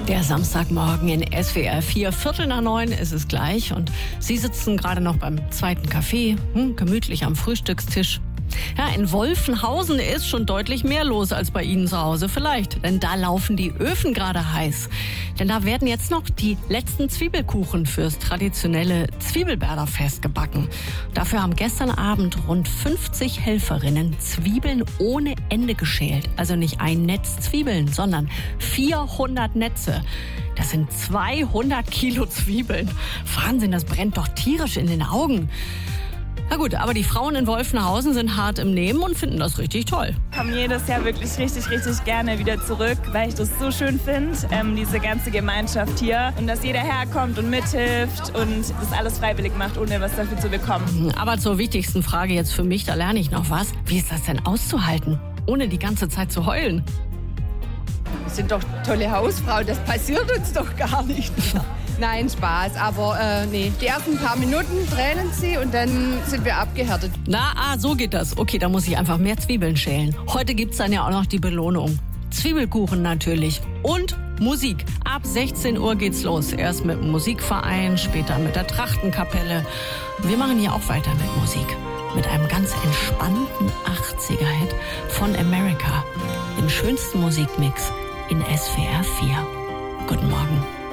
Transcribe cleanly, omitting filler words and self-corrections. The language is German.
Der Samstagmorgen in SWR 4, 8:45 ist es gleich. Und Sie sitzen gerade noch beim zweiten Kaffee, gemütlich am Frühstückstisch. Ja, in Wolfenhausen ist schon deutlich mehr los als bei Ihnen zu Hause vielleicht. Denn da laufen die Öfen gerade heiß. Denn da werden jetzt noch die letzten Zwiebelkuchen fürs traditionelle Zwiebelberderfest gebacken. Dafür haben gestern Abend rund 50 Helferinnen Zwiebeln ohne Ende geschält. Also nicht ein Netz Zwiebeln, sondern 400 Netze. Das sind 200 Kilo Zwiebeln. Wahnsinn, das brennt doch tierisch in den Augen. Na gut, aber die Frauen in Wolfenhausen sind hart im Nehmen und finden das richtig toll. Ich komme jedes Jahr wirklich richtig gerne wieder zurück, weil ich das so schön finde, diese ganze Gemeinschaft hier. Und dass jeder herkommt und mithilft und das alles freiwillig macht, ohne was dafür zu bekommen. Aber zur wichtigsten Frage jetzt für mich, da lerne ich noch was. Wie ist das denn auszuhalten, ohne die ganze Zeit zu heulen? Wir sind doch tolle Hausfrau, das passiert uns doch gar nicht. Nein, Spaß, aber nee. Die ersten paar Minuten tränen sie und dann sind wir abgehärtet. So geht das. Okay, da muss ich einfach mehr Zwiebeln schälen. Heute gibt's dann ja auch noch die Belohnung. Zwiebelkuchen natürlich. Und Musik. Ab 16 Uhr geht's los. Erst mit dem Musikverein, später mit der Trachtenkapelle. Wir machen hier auch weiter mit Musik. Mit einem ganz entspannten 80er-Hit von America. Im schönsten Musikmix in SWR 4. Guten Morgen.